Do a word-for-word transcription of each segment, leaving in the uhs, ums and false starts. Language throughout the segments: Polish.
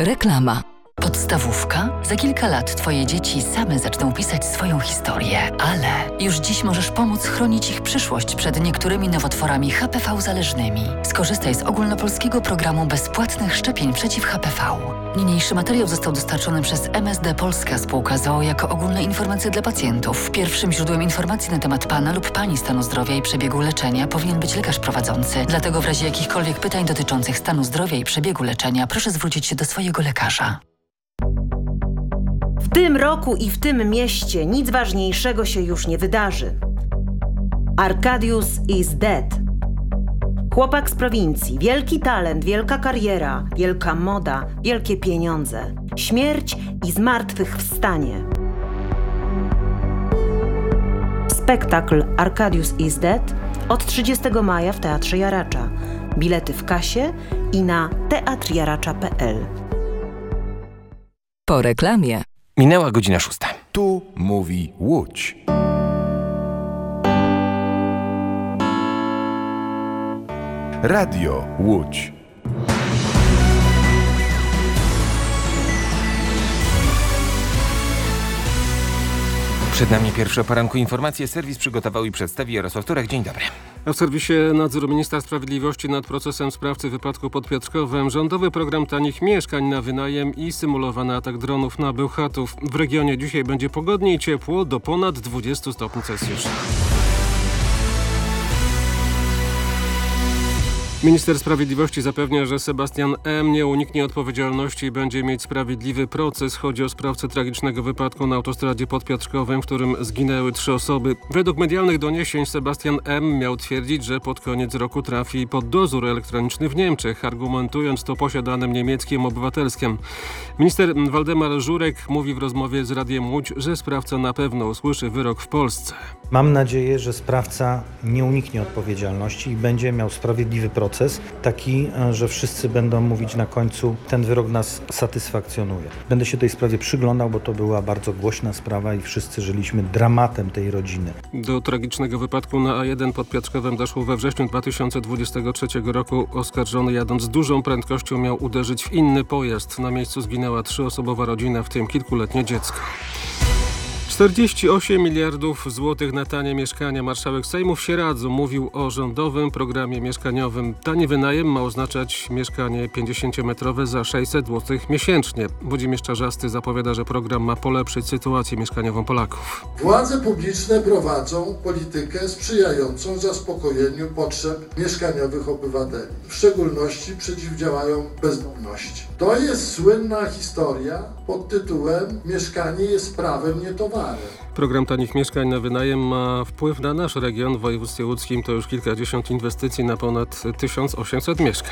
Reklama. Podstawówka? Za kilka lat Twoje dzieci same zaczną pisać swoją historię, ale już dziś możesz pomóc chronić ich przyszłość przed niektórymi nowotworami H P V zależnymi. Skorzystaj z ogólnopolskiego programu bezpłatnych szczepień przeciw H P V. Niniejszy materiał został dostarczony przez M S D Polska Spółka z o o jako ogólne informacje dla pacjentów. Pierwszym źródłem informacji na temat Pana lub Pani stanu zdrowia i przebiegu leczenia powinien być lekarz prowadzący. Dlatego w razie jakichkolwiek pytań dotyczących stanu zdrowia i przebiegu leczenia proszę zwrócić się do swojego lekarza. W tym roku i w tym mieście nic ważniejszego się już nie wydarzy. Arkadiusz is dead. Chłopak z prowincji, wielki talent, wielka kariera, wielka moda, wielkie pieniądze, śmierć i zmartwychwstanie. Spektakl Arkadiusz is dead od trzydziestego maja w Teatrze Jaracza. Bilety w kasie i na teatr jaracza kropka p l. Po reklamie. Minęła godzina szósta. Tu mówi Łódź. Radio Łódź. Przed nami pierwsze o poranku informacje. Serwis przygotował i przedstawi Jarosław Turek. Dzień dobry. A w serwisie Nadzór Ministra Sprawiedliwości nad procesem sprawcy wypadku pod Piotrkowem. Rządowy program tanich mieszkań na wynajem i symulowany atak dronów na Bełchatów. W regionie dzisiaj będzie pogodnie i ciepło do ponad dwudziestu stopni Celsjusza. Minister Sprawiedliwości zapewnia, że Sebastian M. nie uniknie odpowiedzialności i będzie mieć sprawiedliwy proces. Chodzi o sprawcę tragicznego wypadku na autostradzie pod Piotrkowem, w którym zginęły trzy osoby. Według medialnych doniesień Sebastian M. miał twierdzić, że pod koniec roku trafi pod dozór elektroniczny w Niemczech, argumentując to posiadanym niemieckim obywatelskiem. Minister Waldemar Żurek mówi w rozmowie z Radiem Łódź, że sprawca na pewno usłyszy wyrok w Polsce. Mam nadzieję, że sprawca nie uniknie odpowiedzialności i będzie miał sprawiedliwy proces. Taki, że wszyscy będą mówić na końcu, ten wyrok nas satysfakcjonuje. Będę się tej sprawie przyglądał, bo to była bardzo głośna sprawa i wszyscy żyliśmy dramatem tej rodziny. Do tragicznego wypadku na A jeden pod Piotrkowem doszło we wrześniu dwa tysiące dwudziestego trzeciego roku. Oskarżony jadąc z dużą prędkością miał uderzyć w inny pojazd. Na miejscu zginęła trzyosobowa rodzina, w tym kilkuletnie dziecko. czterdzieści osiem miliardów złotych na tanie mieszkania. Marszałek Sejmu w Sieradzu mówił o rządowym programie mieszkaniowym. Tani wynajem ma oznaczać mieszkanie pięćdziesięciometrowe za sześćset złotych miesięcznie. Włodzimierz Czarzasty zapowiada, że program ma polepszyć sytuację mieszkaniową Polaków. Władze publiczne prowadzą politykę sprzyjającą zaspokojeniu potrzeb mieszkaniowych obywateli. W szczególności przeciwdziałają bezdomności. To jest słynna historia pod tytułem „Mieszkanie jest prawem, nie towarem”. Program tanich mieszkań na wynajem ma wpływ na nasz region. W województwie łódzkim to już kilkadziesiąt inwestycji na ponad tysiąc osiemset mieszkań.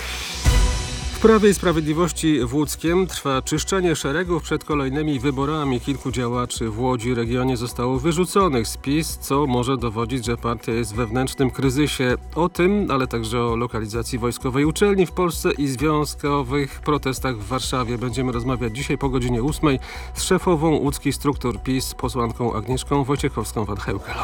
W Prawie i Sprawiedliwości w Łódzkiem trwa czyszczenie szeregów przed kolejnymi wyborami. Kilku działaczy w Łodzi regionie zostało wyrzuconych z PiS, co może dowodzić, że partia jest w wewnętrznym kryzysie. O tym, ale także o lokalizacji wojskowej uczelni w Polsce i związkowych protestach w Warszawie będziemy rozmawiać dzisiaj po godzinie ósmej z szefową łódzkich struktur PiS, posłanką Agnieszką Wojciechowską-Van Heukelą.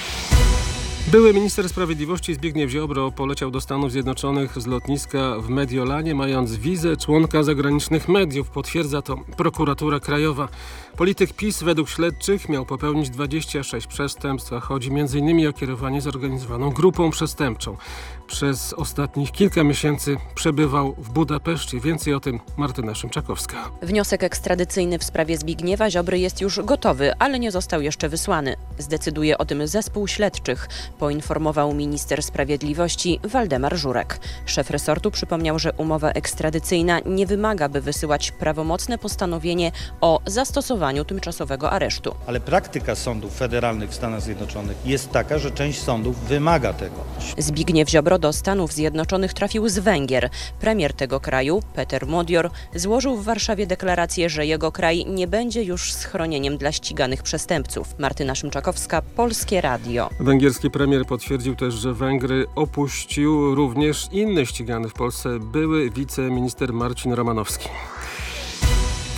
Były minister sprawiedliwości Zbigniew Ziobro poleciał do Stanów Zjednoczonych z lotniska w Mediolanie, mając wizę członka zagranicznych mediów. Potwierdza to prokuratura krajowa. Polityk PiS według śledczych miał popełnić dwadzieścia sześć przestępstw, a chodzi między innymi o kierowanie zorganizowaną grupą przestępczą. Przez ostatnich kilka miesięcy przebywał w Budapeszcie. Więcej o tym Martyna Szymczakowska. Wniosek ekstradycyjny w sprawie Zbigniewa Ziobry jest już gotowy, ale nie został jeszcze wysłany. Zdecyduje o tym zespół śledczych, poinformował minister sprawiedliwości Waldemar Żurek. Szef resortu przypomniał, że umowa ekstradycyjna nie wymaga, by wysyłać prawomocne postanowienie o zastosowaniu tymczasowego aresztu. Ale praktyka sądów federalnych w Stanach Zjednoczonych jest taka, że część sądów wymaga tego. Zbigniew Ziobro do Stanów Zjednoczonych trafił z Węgier. Premier tego kraju, Peter Modior, złożył w Warszawie deklarację, że jego kraj nie będzie już schronieniem dla ściganych przestępców. Martyna Szymczakowska, Polskie Radio. Węgierski premier potwierdził też, że Węgry opuścił również inny ścigany w Polsce były wiceminister Marcin Romanowski. W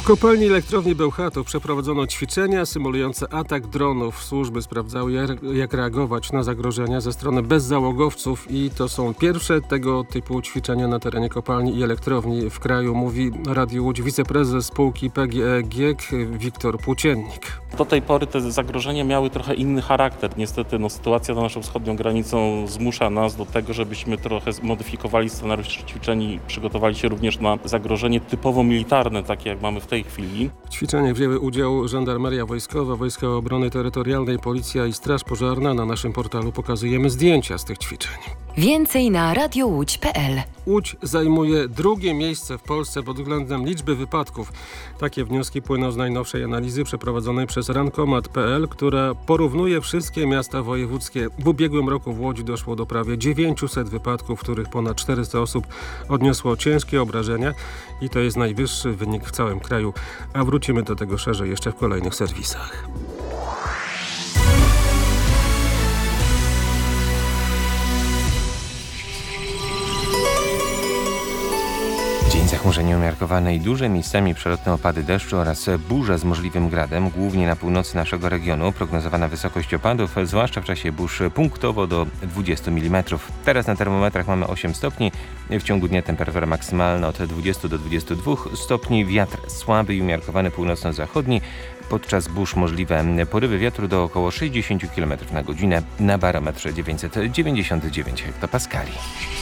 kopalni elektrowni Bełchatów przeprowadzono ćwiczenia symulujące atak dronów. Służby sprawdzały, jak reagować na zagrożenia ze strony bezzałogowców i to są pierwsze tego typu ćwiczenia na terenie kopalni i elektrowni w kraju, mówi Radiu Łódź wiceprezes spółki P G E G I E K Wiktor Płóciennik. Do tej pory te zagrożenia miały trochę inny charakter. Niestety no, sytuacja za naszą wschodnią granicą zmusza nas do tego, żebyśmy trochę zmodyfikowali scenariusz ćwiczeń i przygotowali się również na zagrożenie typowo militarne, takie jak mamy w tej chwili. W ćwiczeniach wzięły udział Żandarmeria Wojskowa, Wojska Obrony Terytorialnej, Policja i Straż Pożarna. Na naszym portalu pokazujemy zdjęcia z tych ćwiczeń. Więcej na radio łódź kropka p l. Łódź zajmuje drugie miejsce w Polsce pod względem liczby wypadków. Takie wnioski płyną z najnowszej analizy przeprowadzonej przez rankomat kropka p l, która porównuje wszystkie miasta wojewódzkie. W ubiegłym roku w Łodzi doszło do prawie dziewięciuset wypadków, w których ponad czterysta osób odniosło ciężkie obrażenia i to jest najwyższy wynik w całym kraju. A wrócimy do tego szerzej jeszcze w kolejnych serwisach. Dzień zachmurzenie umiarkowane i duże, miejscami przelotne opady deszczu oraz burza z możliwym gradem, głównie na północy naszego regionu. Prognozowana wysokość opadów, zwłaszcza w czasie burz, punktowo do dwudziestu milimetrów. Teraz na termometrach mamy osiem stopni, w ciągu dnia temperatura maksymalna od dwudziestu do dwudziestu dwóch stopni, wiatr słaby i umiarkowany północno-zachodni. Podczas burz możliwe porywy wiatru do około sześćdziesięciu kilometrów na godzinę, na barometrze dziewięćset dziewięćdziesiąt dziewięć hektopaskali.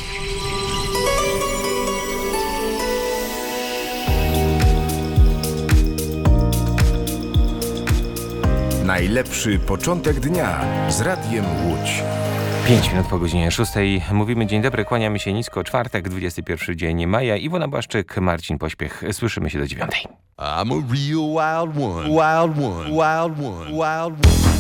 Najlepszy początek dnia z Radiem Łódź. Pięć minut po godzinie szóstej. Mówimy dzień dobry, kłaniamy się nisko. Czwartek, dwudziesty pierwszy dzień maja. Iwona Błaszczyk, Marcin Pośpiech. Słyszymy się do dziewiątej. I'm a real wild one. Wild one. Wild one. Wild one.